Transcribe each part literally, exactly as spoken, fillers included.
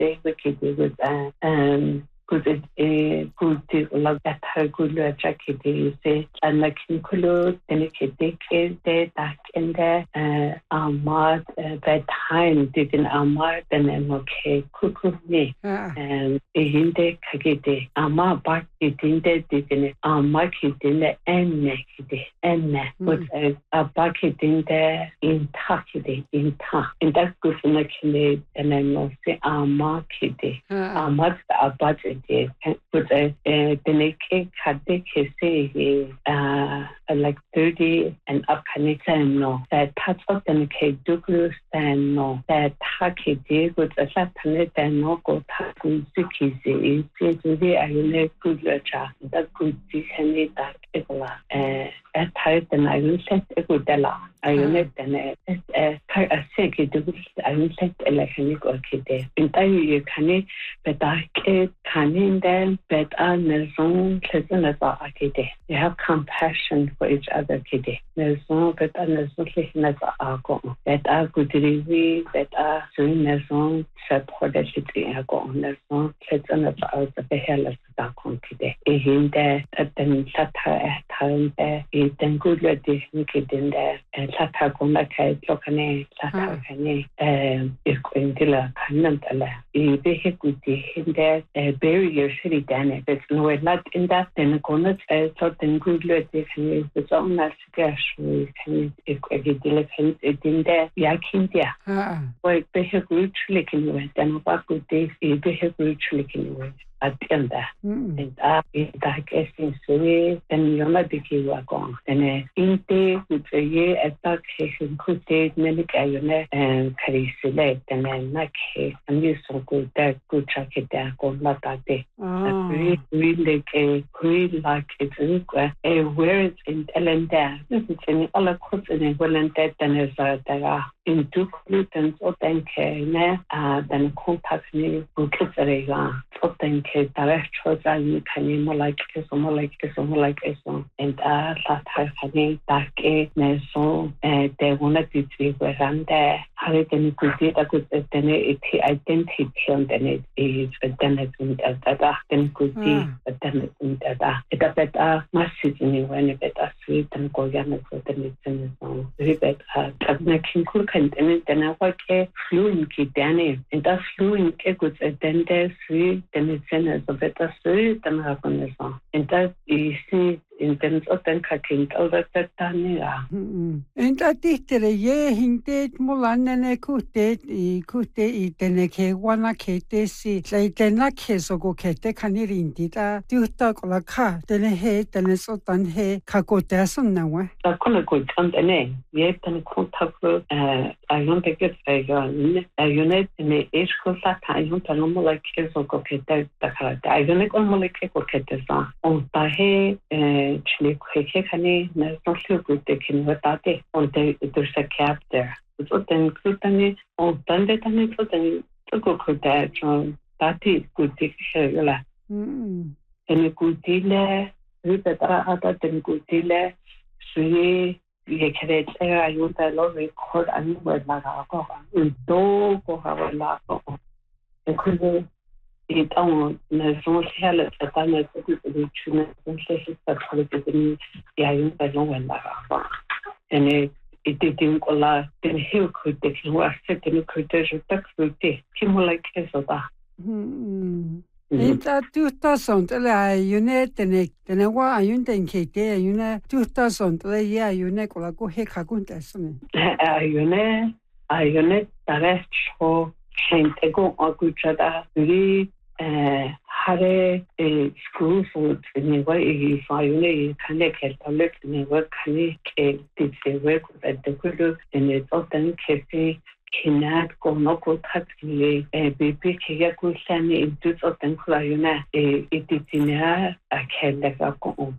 they wicked with that. Um, good a good love that her good jacket say and like Niccolo delicate de back in there uh Ahmad that time didn't Ahmad and okay cuckoo me and in the kagite Ahmad back didn't didn't Ahmad didn't and neck and but a bucket in there in Takide in Ta and that's good for like and I know say Ahmad kid Ahmad a budget but uh the naked had they say uh like thirty and up can no that touch of the naked Douglas and no that Taki with a Saturday and no go taku ziki is the I good lecture that could see any that uh at tight and I will set a good della I will let them a say I will set a electronic orchid in time you can but I can in them but on the zone pleasant as arcade you have compassion for each other kid there's no but on the zone as argo that are good review that are doing the zone support that should be a go on the zone pleasant as out of the hell as the today in there at the Sata at time there is then good addition kid in there and Sata Gona Kai Lokane Sata Kane um if Quintilla Kanantala if they hit with the in there a barrier city dan there's no lot in that then Gona thought then good addition is the song that's cash we can if I get the in there Yakindia why they have literally can wait and about good days if they have literally can wait at the end there and that is that guessing so then you're not big you are gone and in day with a year at that case could take many guy and carry select and then that case and you so good that good check it there go not that day really really a really like it's a where it's in Ellen there this is any other course in Willen that then is there are in two glutens or then care uh then contact me with Kisarega or then care direct choice and can you more like this or more like this or more like this and uh that have any dark so uh they wanted to be around there how they can could do that could then it identity and then it is then it's in that then could be then it's in that it's a better message when it better sweet and go young and so then it's in the song very better making cool and then I work a fluent kid Danny and that's fluent a good then there's sweet then it's in as a better sweet than have on the song and that is in terms of then cutting over the Tania. And that is the ye hinted Mulan and a cute e cute it and a ke one kate see like the nakes or go kate can you indeed a do talk like car then a head and a sort and he kakotason now. I couldn't go on the name yet and contact uh I don't think it's a unit in the age course that I don't know like kids or go kate I don't know like a coquette on the Chile Kekani, there's not so good taking with that day, or there's a cap there. So then, Clutany, on Sunday, and so then to go with that from that is good take care. And a good dealer, with the other than good dealer, three. You can say I use a lot record and with Larago, and do go have a lot of it. It on the zone hell at the time of the tuna and places that the Yain by long and Larago. And it didn't go la, then he could take you are set in a criterion tax with it. Him like his of that. In that two thousand, I unit the neck, then I want a unit Kate, you know, two thousand, yeah, you neck or go heck a good estimate. I unit, I unit the rest show. Change go on good other really uh had a school for the way if I only connect collect me work connect did the work at the good and it's often cafe cannot go no go touch me a baby can go send me into often client it is in a can never go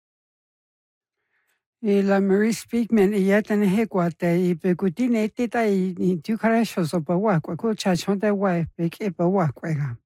La Marie Speakman yet and Hequate, if a good dinner, did I need two crashes of a walk, or could charge on the wife, make a walk.